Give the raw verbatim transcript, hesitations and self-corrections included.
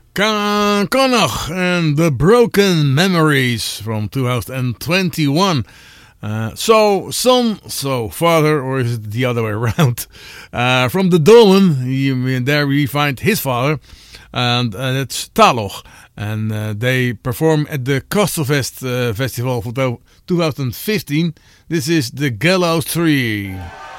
Kaan Connacht and The Broken Memories from twenty twenty-one. Uh, so, son, so, father, or is it the other way around? Uh, from the Dolmen, he, there we find his father, and uh, it's Taloch. And uh, they perform at the Kastelfest uh, Festival for twenty fifteen. This is The Gallows Tree.